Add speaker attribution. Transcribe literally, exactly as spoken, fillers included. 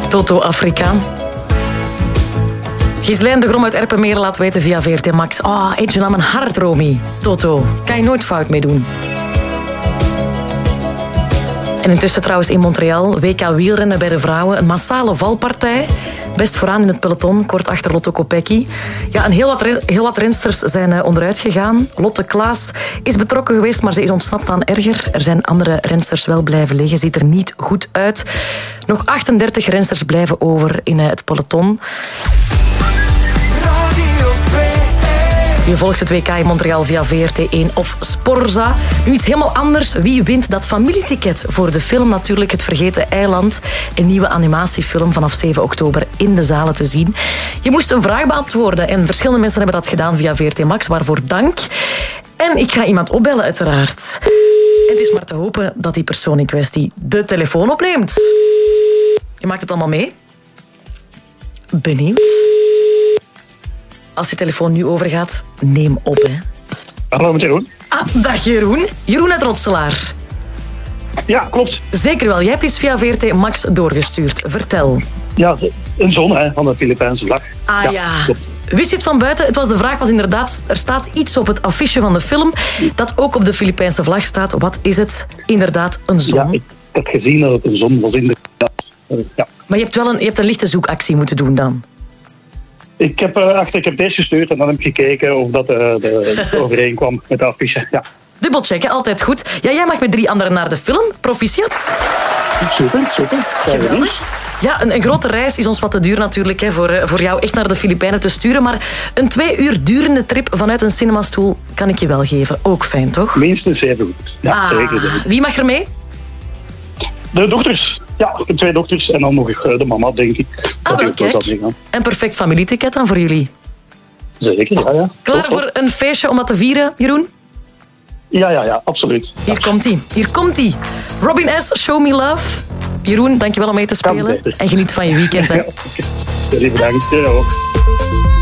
Speaker 1: Toto Afrika. Ghislaine de Grom uit Erpenmeer laat weten via V R T Max. Ah, oh, eentje aan mijn hart, Romy. Toto, kan je nooit fout mee doen. En intussen trouwens in Montreal, W K wielrennen bij de vrouwen. Een massale valpartij. Best vooraan in het peloton, kort achter Lotto Kopecky. Ja, en heel wat, heel wat rensters zijn onderuit gegaan. Lotte Klaas is betrokken geweest, maar ze is ontsnapt aan erger. Er zijn andere rensters wel blijven liggen. Ziet er niet goed uit. Nog achtendertig rensters blijven over in het peloton. Je volgt het W K in Montreal via V R T één of Sporza. Nu iets helemaal anders. Wie wint dat familieticket voor de film? Natuurlijk Het Vergeten Eiland. Een nieuwe animatiefilm vanaf zeven oktober in de zalen te zien. Je moest een vraag beantwoorden en verschillende mensen hebben dat gedaan via V R T Max. Waarvoor dank. En ik ga iemand opbellen uiteraard. En het is maar te hopen dat die persoon in kwestie de telefoon opneemt. Je maakt het allemaal mee? Benieuwd? Als je telefoon nu overgaat, neem op, hè.
Speaker 2: Hallo, met Jeroen.
Speaker 1: Ah, dag Jeroen. Jeroen uit Rotselaar.
Speaker 2: Ja, klopt.
Speaker 1: Zeker wel. Jij hebt iets via V R T Max doorgestuurd. Vertel.
Speaker 2: Ja, een zon hè, van de Filipijnse vlag.
Speaker 1: Ah ja. ja. Wist je het van buiten? Het was de vraag was inderdaad, er staat iets op het affiche van de film dat ook op de Filipijnse vlag staat. Wat is het? Inderdaad, een zon.
Speaker 2: Ja, ik heb gezien dat het een zon was in de... Ja.
Speaker 1: Maar je hebt wel een, je hebt een lichte zoekactie moeten doen dan.
Speaker 2: Ik heb, uh, achter, ik heb deze gestuurd en dan heb ik gekeken of dat uh, de, overeenkwam met de affiche. Ja.
Speaker 1: Dubbelchecken, altijd goed. Ja, jij mag met drie anderen naar de film. Proficiat.
Speaker 2: Super, super.
Speaker 1: Geweldig. Ja, een, een grote reis is ons wat te duur natuurlijk, hè, voor, voor jou echt naar de Filipijnen te sturen. Maar een twee uur durende trip vanuit een cinemastoel kan ik je wel geven. Ook fijn, toch?
Speaker 2: Minstens even goed. Ja,
Speaker 1: ah,
Speaker 2: zeker.
Speaker 1: Wie mag er mee?
Speaker 2: De dochters. Ja, de twee dochters en dan nog de mama, denk ik.
Speaker 1: Ah, wel, kijk. Een perfect familieticket dan voor jullie.
Speaker 2: Zeker, ja, ja.
Speaker 1: Klaar top, voor top. Een feestje om dat te vieren, Jeroen?
Speaker 2: Ja, ja, ja, absoluut.
Speaker 1: Hier komt hij. Hier komt hij. Robin S., Show Me Love. Jeroen, dankjewel om mee te spelen. En geniet van je weekend, hè.
Speaker 2: Ja, okay. Bedankt. Ja, ook.